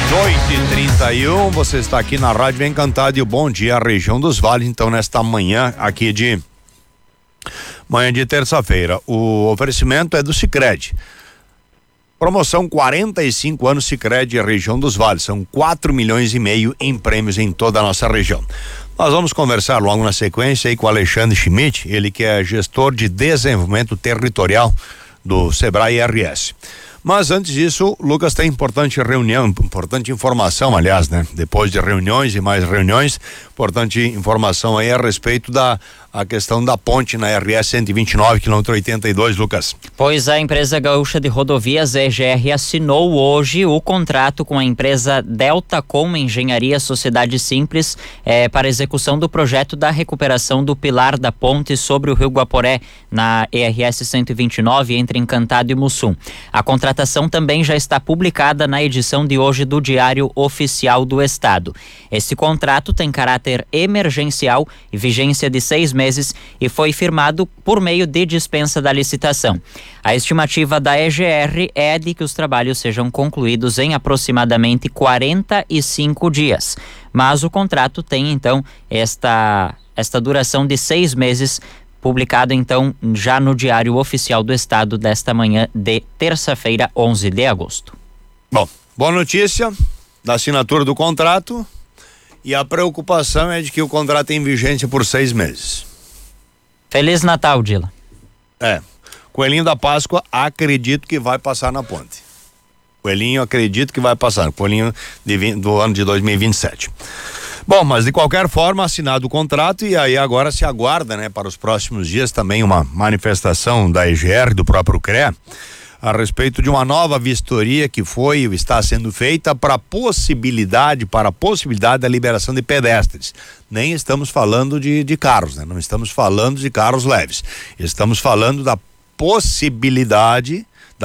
8h31, você está aqui na Rádio Encantado e o Bom Dia Região dos Vales. Então, nesta manhã aqui de terça-feira, o oferecimento é do Sicredi. Promoção 45 anos Sicredi Região dos Vales, são 4,5 milhões em prêmios em toda a nossa região. Nós vamos conversar logo na sequência aí com o Alexandre Schmidt, ele que é gestor de desenvolvimento territorial do Sebrae RS. Mas antes disso, Lucas, tem importante informação, aliás, né? Depois de reuniões e mais reuniões, importante informação aí a respeito a questão da ponte na RS 129, quilômetro 82, Lucas. Pois a empresa gaúcha de rodovias EGR assinou hoje o contrato com a empresa Deltacom Engenharia Sociedade Simples para execução do projeto da recuperação do pilar da ponte sobre o Rio Guaporé na ERS 129 entre Encantado e Mussum. A contratação também já está publicada na edição de hoje do Diário Oficial do Estado. Esse contrato tem caráter emergencial e vigência de 6 meses e foi firmado por meio de dispensa da licitação. A estimativa da EGR é de que os trabalhos sejam concluídos em aproximadamente 45 dias. Mas o contrato tem então esta duração de 6 meses, publicado então já no Diário Oficial do Estado desta manhã de terça-feira, 11 de agosto. Bom, boa notícia da assinatura do contrato, e a preocupação é de que o contrato tem vigência por 6 meses. Feliz Natal, Dila. Coelhinho da Páscoa, acredito que vai passar na ponte. Coelhinho, acredito que vai passar. Coelhinho do ano de 2027. Bom, mas de qualquer forma, assinado o contrato, e aí agora se aguarda, né, para os próximos dias também uma manifestação da EGR, do próprio CREA, a respeito de uma nova vistoria que foi ou está sendo feita para a possibilidade da liberação de pedestres. Nem estamos falando de carros, né? Não estamos falando de carros leves. Estamos falando da possibilidade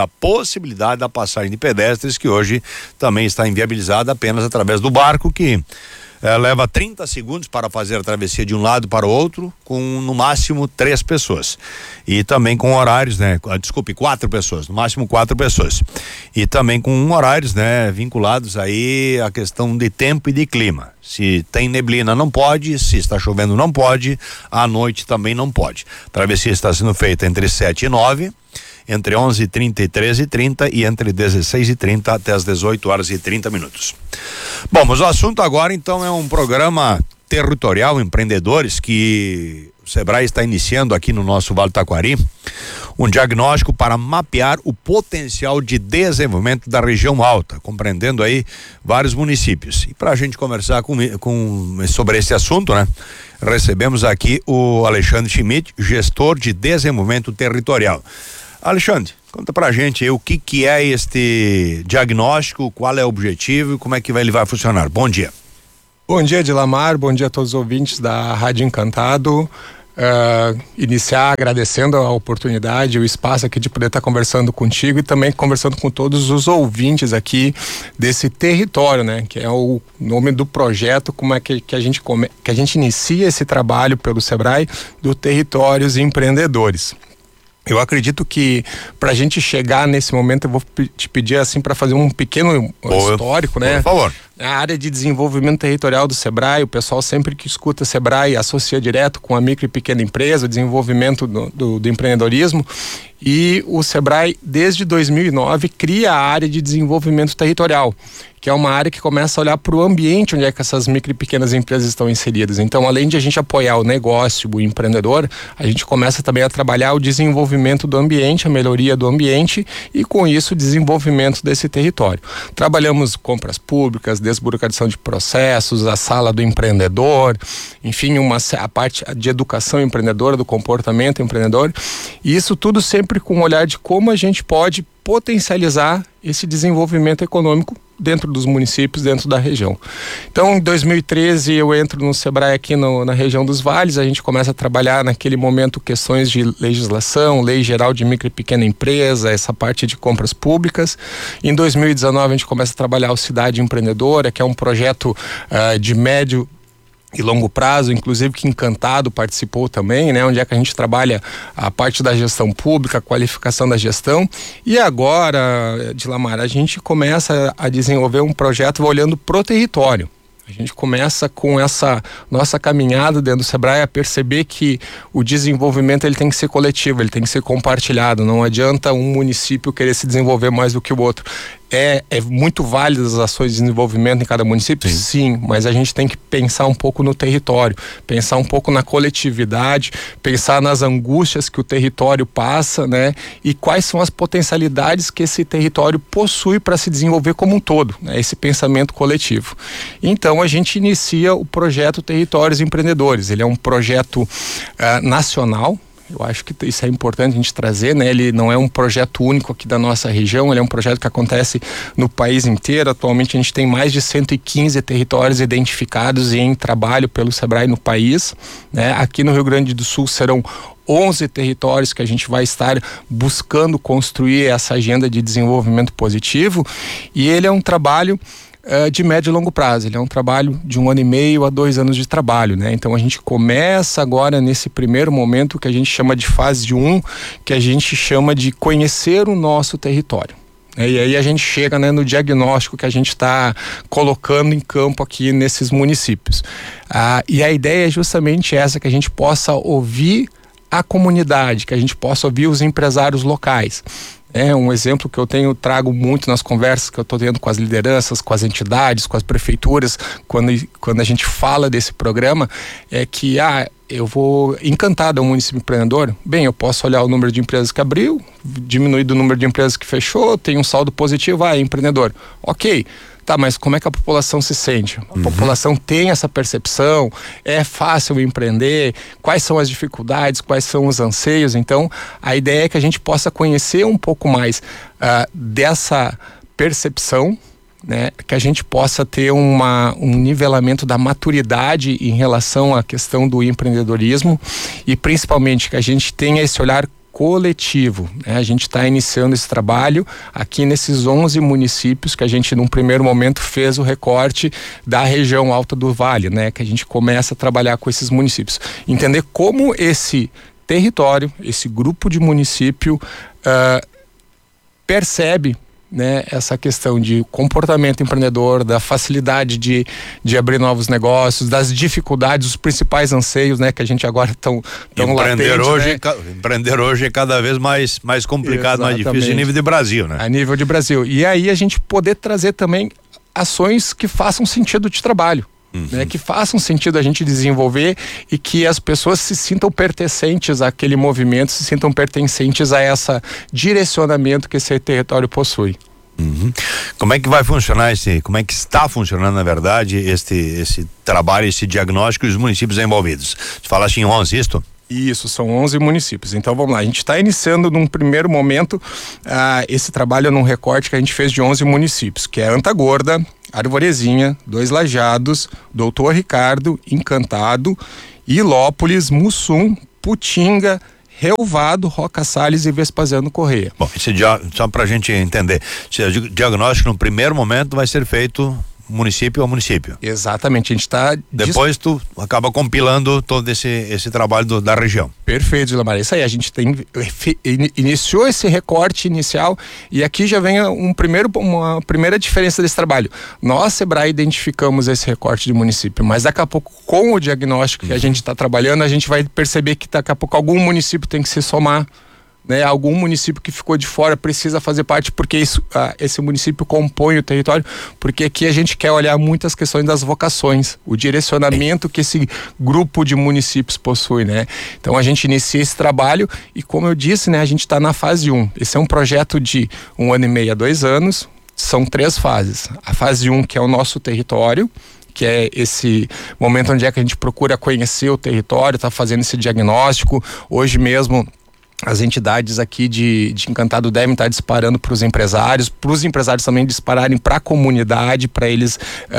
da passagem de pedestres, que hoje também está inviabilizada apenas através do barco, que leva 30 segundos para fazer a travessia de um lado para o outro, com no máximo 3 pessoas. E também com horários, né? 4 pessoas, no máximo 4 pessoas. E também com horários, né? Vinculados aí à questão de tempo e de clima. Se tem neblina não pode, se está chovendo não pode, à noite também não pode. A travessia está sendo feita entre 7 e 9, entre 11h30 e 13h30 e entre 16h30 até as 18h30. Bom, mas o assunto agora então é um programa territorial Empreendedores que o Sebrae está iniciando aqui no nosso Vale do Taquari, um diagnóstico para mapear o potencial de desenvolvimento da região alta, compreendendo aí vários municípios. E para a gente conversar sobre esse assunto, né? Recebemos aqui o Alexandre Schmidt, gestor de desenvolvimento territorial. Alexandre, conta pra gente aí o que é este diagnóstico, qual é o objetivo e como é que ele vai funcionar. Bom dia. Bom dia, Dilamar, bom dia a todos os ouvintes da Rádio Encantado. Iniciar agradecendo a oportunidade, o espaço aqui de poder estar conversando contigo e também conversando com todos os ouvintes aqui desse território, né? Que é o nome do projeto, como é que a gente inicia esse trabalho pelo Sebrae do Territórios Empreendedores. Eu acredito que para a gente chegar nesse momento, eu vou te pedir assim para fazer um pequeno histórico, né? Por favor. A área de desenvolvimento territorial do Sebrae, o pessoal sempre que escuta Sebrae associa direto com a micro e pequena empresa, o desenvolvimento do empreendedorismo. E o Sebrae, desde 2009, cria a área de desenvolvimento territorial, que é uma área que começa a olhar para o ambiente onde é que essas micro e pequenas empresas estão inseridas. Então, além de a gente apoiar o negócio, o empreendedor, a gente começa também a trabalhar o desenvolvimento do ambiente, a melhoria do ambiente e, com isso, o desenvolvimento desse território. Trabalhamos compras públicas, desburocratização de processos, a sala do empreendedor, enfim, a parte de educação empreendedora, do comportamento empreendedor, e isso tudo sempre com um olhar de como a gente pode potencializar esse desenvolvimento econômico dentro dos municípios, dentro da região. Então, em 2013, eu entro no Sebrae aqui na região dos Vales, a gente começa a trabalhar naquele momento questões de legislação, lei geral de micro e pequena empresa, essa parte de compras públicas. Em 2019, a gente começa a trabalhar o Cidade Empreendedora, que é um projeto de médio e longo prazo, inclusive que Encantado participou também, né? Onde é que a gente trabalha a parte da gestão pública, a qualificação da gestão. E agora, Dilamar, a gente começa a desenvolver um projeto olhando pro território. A gente começa com essa nossa caminhada dentro do Sebrae a perceber que o desenvolvimento ele tem que ser coletivo, ele tem que ser compartilhado. Não adianta um município querer se desenvolver mais do que o outro. É muito válido as ações de desenvolvimento em cada município? Sim, mas a gente tem que pensar um pouco no território, pensar um pouco na coletividade, pensar nas angústias que o território passa, né? E quais são as potencialidades que esse território possui para se desenvolver como um todo, né? Esse pensamento coletivo. Então a gente inicia o projeto Territórios Empreendedores. Ele é um projeto nacional. Eu acho que isso é importante a gente trazer, né? Ele não é um projeto único aqui da nossa região, ele é um projeto que acontece no país inteiro. Atualmente a gente tem mais de 115 territórios identificados e em trabalho pelo Sebrae no país, né? Aqui no Rio Grande do Sul serão 11 territórios que a gente vai estar buscando construir essa agenda de desenvolvimento positivo, e ele é um trabalho de médio e longo prazo. Ele é um trabalho de 1 ano e meio a 2 anos de trabalho, né? Então a gente começa agora nesse primeiro momento que a gente chama de fase 1, que a gente chama de conhecer o nosso território. E aí a gente chega, né, no diagnóstico que a gente está colocando em campo aqui nesses municípios. E a ideia é justamente essa, que a gente possa ouvir a comunidade, que a gente possa ouvir os empresários locais. Um exemplo que eu trago muito nas conversas que eu estou tendo com as lideranças, com as entidades, com as prefeituras, quando a gente fala desse programa, é que eu vou Encantado, é um município empreendedor. Bem, eu posso olhar o número de empresas que abriu, diminuir do número de empresas que fechou, tem um saldo positivo, é empreendedor. Ok. Tá, mas como é que a população se sente? A população tem essa percepção? É fácil empreender? Quais são as dificuldades? Quais são os anseios? Então, a ideia é que a gente possa conhecer um pouco mais dessa percepção, né? Que a gente possa ter um nivelamento da maturidade em relação à questão do empreendedorismo e principalmente que a gente tenha esse olhar coletivo, né? A gente está iniciando esse trabalho aqui nesses 11 municípios que a gente num primeiro momento fez o recorte da região alta do Vale, né? Que a gente começa a trabalhar com esses municípios, entender como esse território, esse grupo de município percebe, né, essa questão de comportamento empreendedor, da facilidade de abrir novos negócios, das dificuldades, os principais anseios, né, que a gente agora tão empreender latente, hoje, né? Empreender hoje é cada vez mais complicado, mais difícil a nível de Brasil, né? A nível de Brasil. E aí a gente poder trazer também ações que façam sentido de trabalho. Né, que façam sentido a gente desenvolver e que as pessoas se sintam pertencentes àquele movimento, se sintam pertencentes a esse direcionamento que esse território possui. Como é que vai funcionar como é que está funcionando, na verdade, esse trabalho, esse diagnóstico e os municípios envolvidos? Você fala assim, 11, isto? Isso, são 11 municípios. Então vamos lá, a gente está iniciando num primeiro momento esse trabalho num recorte que a gente fez de 11 municípios, que é Antagorda, Arvorezinha, Dois Lajados, Doutor Ricardo, Encantado, Ilópolis, Mussum, Putinga, Relvado, Roca Salles e Vespasiano Correia. Bom, só para a gente entender, esse diagnóstico no primeiro momento vai ser feito município a município. Exatamente, a gente está... Depois tu acaba compilando todo esse trabalho da região. Perfeito, Dilamar. Isso aí, a gente iniciou esse recorte inicial e aqui já vem uma primeira diferença desse trabalho. Nós, Sebrae, identificamos esse recorte de município, mas daqui a pouco, com o diagnóstico que a gente está trabalhando, a gente vai perceber que daqui a pouco algum município tem que se somar, né? Algum município que ficou de fora precisa fazer parte, porque esse município compõe o território, porque aqui a gente quer olhar muitas questões das vocações, o direcionamento que esse grupo de municípios possui, né? Então a gente inicia esse trabalho e, como eu disse, né, a gente está na fase 1. Esse é um projeto de 1 ano e meio a 2 anos, são 3 fases. A fase 1, que é o nosso território, que é esse momento onde é que a gente procura conhecer o território, está fazendo esse diagnóstico. Hoje mesmo as entidades aqui de Encantado devem estar disparando para os empresários também dispararem para a comunidade, para eles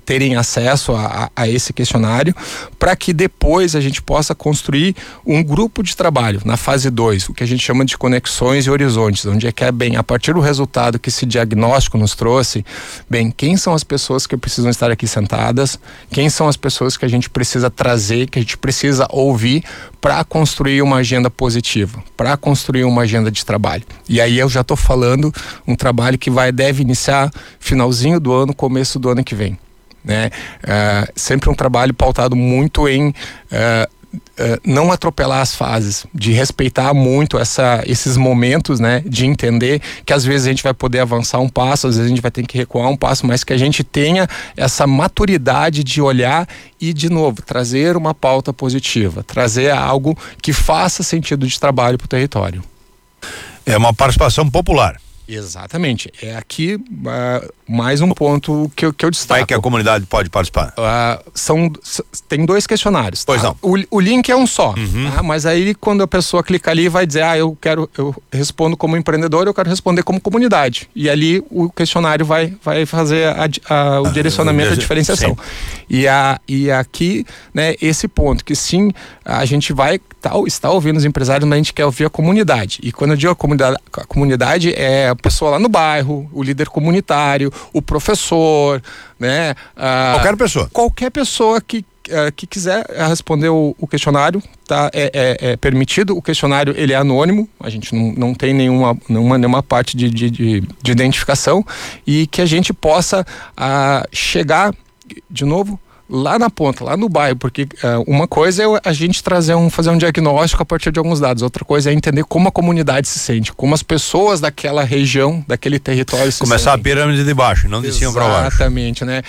terem acesso a esse questionário, para que depois a gente possa construir um grupo de trabalho na fase 2, o que a gente chama de conexões e horizontes, onde é que a partir do resultado que esse diagnóstico nos trouxe, quem são as pessoas que precisam estar aqui sentadas, quem são as pessoas que a gente precisa trazer, que a gente precisa ouvir para construir uma agenda positiva, para construir uma agenda de trabalho. E aí eu já estou falando um trabalho que deve iniciar finalzinho do ano, começo do ano que vem, né? Sempre um trabalho pautado muito em não atropelar as fases, de respeitar muito esses momentos, né? De entender que às vezes a gente vai poder avançar um passo, às vezes a gente vai ter que recuar um passo, mas que a gente tenha essa maturidade de olhar e, de novo, trazer uma pauta positiva, trazer algo que faça sentido de trabalho para o território. É uma participação popular. Exatamente. É aqui mais um ponto que eu destaco. Como é que a comunidade pode participar? Tem 2 questionários. Pois não. O link é um só, tá? Mas aí quando a pessoa clica ali vai dizer, eu respondo como empreendedor, eu quero responder como comunidade. E ali o questionário vai fazer o direcionamento, a diferenciação. E aqui, né, esse ponto que sim, a gente está ouvindo os empresários, mas a gente quer ouvir a comunidade. E quando eu digo a comunidade é a pessoa lá no bairro, o líder comunitário, o professor, né? Qualquer pessoa que quiser responder o questionário, tá? É permitido. O questionário ele é anônimo, a gente não tem nenhuma parte de identificação, e que a gente possa chegar de novo lá na ponta, lá no bairro, porque uma coisa é a gente fazer um diagnóstico a partir de alguns dados, outra coisa é entender como a comunidade se sente, como as pessoas daquela região, daquele território se Começar sentem. a pirâmide de baixo, não de cima para baixo. Exatamente, né?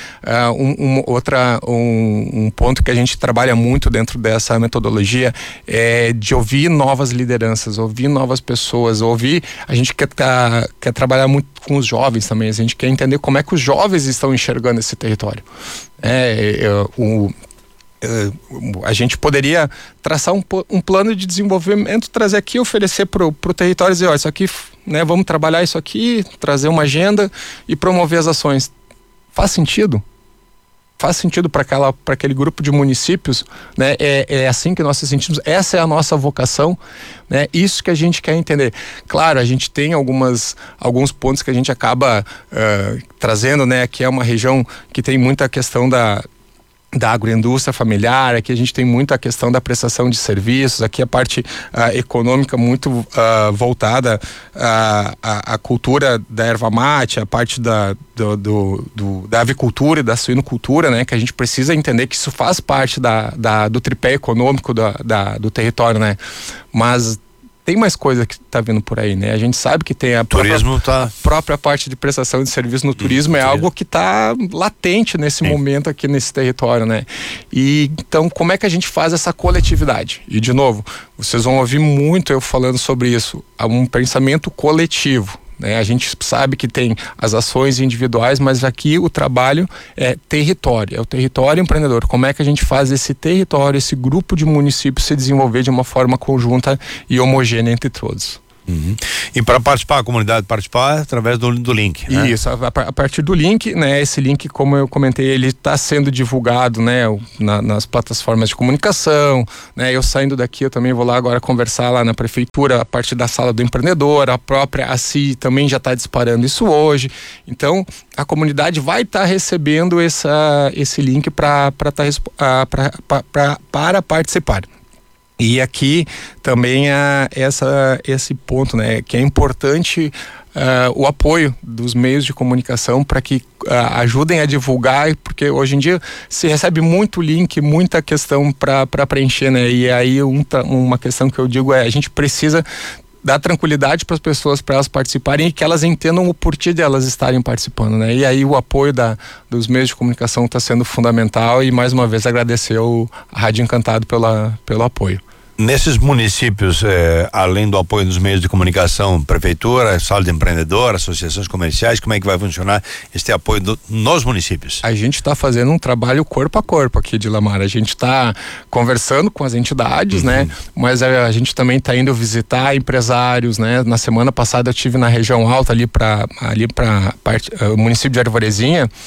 Um ponto que a gente trabalha muito dentro dessa metodologia é de ouvir novas lideranças, ouvir novas pessoas, a gente quer trabalhar muito com os jovens também, a gente quer entender como é que os jovens estão enxergando esse território. A gente poderia traçar um plano de desenvolvimento, trazer aqui, oferecer para o território, dizer, isso aqui, né, vamos trabalhar isso aqui, trazer uma agenda e promover as ações. Faz sentido? Faz sentido para aquele grupo de municípios, né? É assim que nós se sentimos, essa é a nossa vocação, né? Isso que a gente quer entender. Claro, a gente tem alguns pontos que a gente acaba trazendo, né? Que é uma região que tem muita questão da agroindústria familiar, aqui a gente tem muito a questão da prestação de serviços, aqui a parte econômica muito voltada à cultura da erva mate, a parte da avicultura e da suinocultura, né, que a gente precisa entender que isso faz parte do tripé econômico do território, né, mas tem mais coisa que está vindo por aí, né? A gente sabe que tem a própria parte de prestação de serviço no turismo, é algo que está latente nesse momento aqui nesse território, né? E então, como é que a gente faz essa coletividade? E, de novo, vocês vão ouvir muito eu falando sobre isso, um pensamento coletivo, né? A gente sabe que tem as ações individuais, mas aqui o trabalho é território, é o território empreendedor. Como é que a gente faz esse território, esse grupo de municípios se desenvolver de uma forma conjunta e homogênea entre todos? E para participar, a comunidade participar através do link, né? Isso, a partir do link, né? Esse link, como eu comentei, ele está sendo divulgado, né? Nas plataformas de comunicação, né? Eu saindo daqui, eu também vou lá agora conversar lá na prefeitura, a partir da sala do empreendedor, a própria ACI também já está disparando isso hoje. Então, a comunidade vai estar recebendo esse link para participar. E aqui também esse ponto, né, que é importante o apoio dos meios de comunicação para que ajudem a divulgar, porque hoje em dia se recebe muito link, muita questão para preencher, né? E aí uma questão que eu digo a gente precisa dar tranquilidade para as pessoas, para elas participarem e que elas entendam o porquê de elas estarem participando, né? E aí o apoio dos meios de comunicação está sendo fundamental e mais uma vez agradecer a Rádio Encantado pelo apoio. Nesses municípios, além do apoio dos meios de comunicação, prefeitura, sala de empreendedor, associações comerciais, como é que vai funcionar este apoio nos municípios? A gente está fazendo um trabalho corpo a corpo aqui de Lamar. A gente está conversando com as entidades, né? Mas a gente também está indo visitar empresários, né? Na semana passada eu estive na região alta ali para o município de Arvorezinha.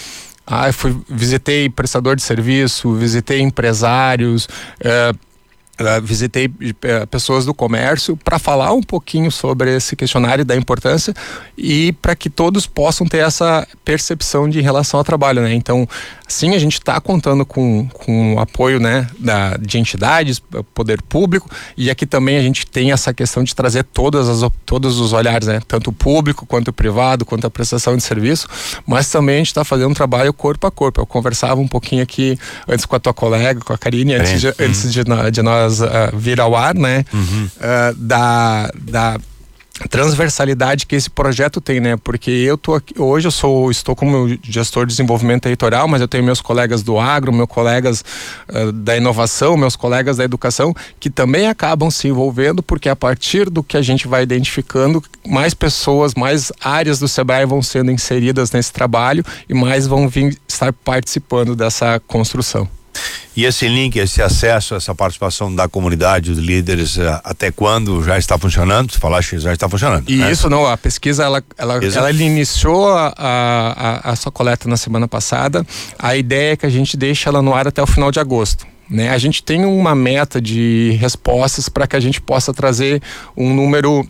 Visitei prestador de serviço, visitei empresários, visitei pessoas do comércio para falar um pouquinho sobre esse questionário, da importância, e para que todos possam ter essa percepção de relação ao trabalho, né? Então, sim, a gente está contando com o apoio, né, de entidades, poder público, e aqui também a gente tem essa questão de trazer todos os olhares, né? Tanto o público, quanto o privado, quanto a prestação de serviço, mas também a gente está fazendo um trabalho corpo a corpo. Eu conversava um pouquinho aqui antes com a tua colega, com a Karine, antes de nós vir ao ar, né? Da transversalidade que esse projeto tem, né? Porque eu tô aqui, hoje estou como gestor de desenvolvimento territorial, mas eu tenho meus colegas do agro, meus colegas da inovação, meus colegas da educação, que também acabam se envolvendo, porque a partir do que a gente vai identificando, mais pessoas, mais áreas do Sebrae vão sendo inseridas nesse trabalho e mais vão vir estar participando dessa construção. E esse link, esse acesso, essa participação da comunidade, dos líderes, até quando já está funcionando? Você falaste que já está funcionando. E isso não, a pesquisa ela iniciou a sua coleta na semana passada. A ideia é que a gente deixe ela no ar até o final de agosto, né? A gente tem uma meta de respostas para que a gente possa trazer um número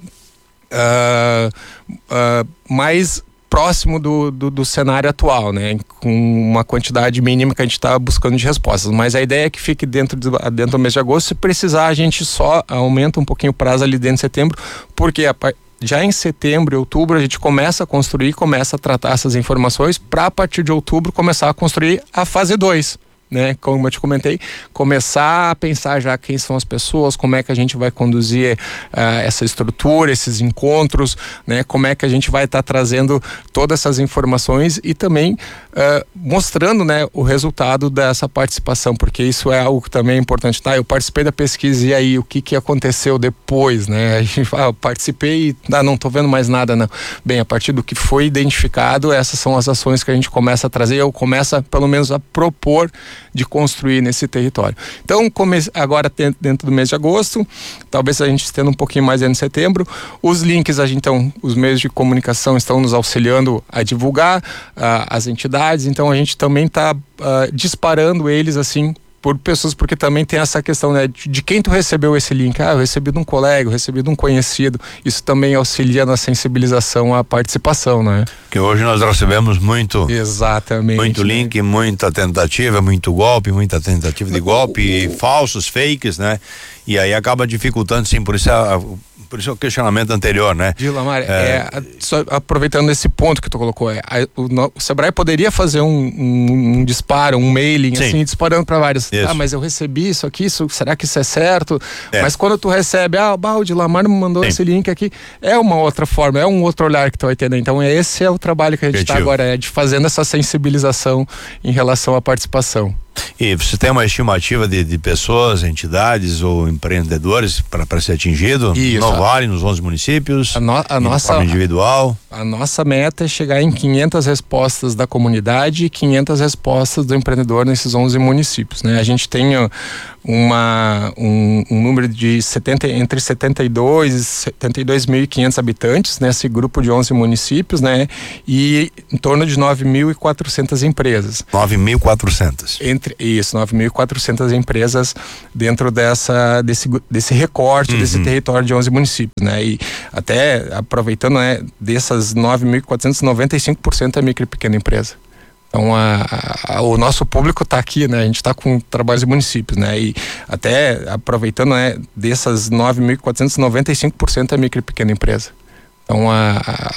mais próximo do cenário atual, né? Com uma quantidade mínima que a gente está buscando de respostas. Mas a ideia é que fique dentro do mês de agosto. Se precisar, a gente só aumenta um pouquinho o prazo ali dentro de setembro, porque já em setembro e outubro a gente começa a construir, começa a tratar essas informações para, a partir de outubro, começar a construir a fase 2. Né, como eu te comentei, começar a pensar já quem são as pessoas, como é que a gente vai conduzir essa estrutura, esses encontros, né, como é que a gente vai estar trazendo todas essas informações e também mostrando, né, o resultado dessa participação, porque isso é algo que também é importante, tá? Eu participei da pesquisa e aí o que aconteceu depois, né? A gente fala, participei e não estou vendo mais nada, não. Bem, a partir do que foi identificado, essas são as ações que a gente começa a trazer, ou começa pelo menos a propor de construir nesse território. Então, agora dentro do mês de agosto, talvez a gente estenda um pouquinho mais em setembro, os links, então, os meios de comunicação estão nos auxiliando a divulgar, as entidades, então a gente também está disparando eles, assim, por pessoas, porque também tem essa questão, né, de quem tu recebeu esse link. Eu recebi de um colega, eu recebi de um conhecido. Isso também auxilia na sensibilização à participação, né? Que hoje nós recebemos muito. Exatamente. Muito link, né? Muita tentativa, muito golpe, muita tentativa de golpe, falsos, fakes, né? E aí acaba dificultando, sim, por isso o questionamento anterior, né? Dilamar, só aproveitando esse ponto que tu colocou, o Sebrae poderia fazer um disparo, um mailing, sim, assim, disparando para vários. Isso. Mas eu recebi isso aqui, será que isso é certo? Mas quando tu recebe, o Dilamar me mandou, sim, esse link aqui, é uma outra forma, é um outro olhar que tu vai ter, né? Então esse é o trabalho que a gente está agora, de fazendo essa sensibilização em relação à participação. E você tem uma estimativa de pessoas, entidades ou empreendedores para ser atingido? Isso. No Vale, nos 11 municípios? De forma individual? A nossa meta é chegar em 500 respostas da comunidade e 500 respostas do empreendedor nesses 11 municípios, né? A gente tem um número de entre 72 e 72.500 habitantes nesse grupo de 11 municípios, né? E em torno de 9.400 empresas. 9.400. 9.400 empresas dentro desse recorte, desse território de 11 municípios, né? E até aproveitando, né, dessas 9.400, 95% é micro e pequena empresa. Então, o nosso público está aqui, né? A gente está com trabalhos de municípios, né? E até aproveitando, né, dessas 9.400, 95% é micro e pequena empresa. Então,